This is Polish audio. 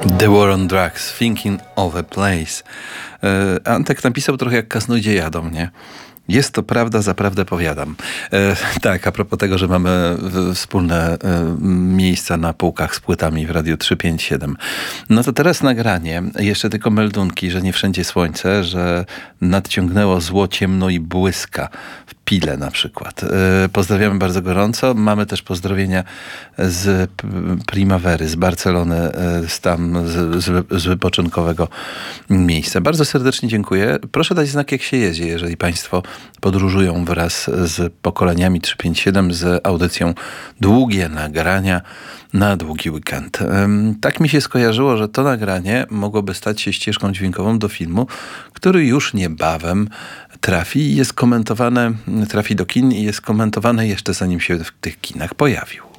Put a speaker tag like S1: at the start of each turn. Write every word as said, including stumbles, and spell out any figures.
S1: The War on Drugs, Thinking of a Place. E, Antek napisał trochę jak kaznodzieja do mnie. Jest to prawda, zaprawdę powiadam. E, tak, a propos tego, że mamy wspólne e, miejsca na półkach z płytami w Radiu trzysta pięćdziesiąt siedem. No to teraz nagranie, jeszcze tylko meldunki, że nie wszędzie słońce, że nadciągnęło zło, ciemno i błyska. W Pile na przykład. E, pozdrawiamy bardzo gorąco. Mamy też pozdrowienia z Primavery, z Barcelony, e, z tam z, z, z wypoczynkowego miejsca. Bardzo serdecznie dziękuję. Proszę dać znak, jak się jedzie, jeżeli państwo podróżują wraz z pokoleniami trzysta pięćdziesiąt siedem, z audycją Długie Nagrania na długi weekend. Tak mi się skojarzyło, że to nagranie mogłoby stać się ścieżką dźwiękową do filmu, który już niebawem trafi i jest komentowane, trafi do kin i jest komentowane jeszcze zanim się w tych kinach pojawił.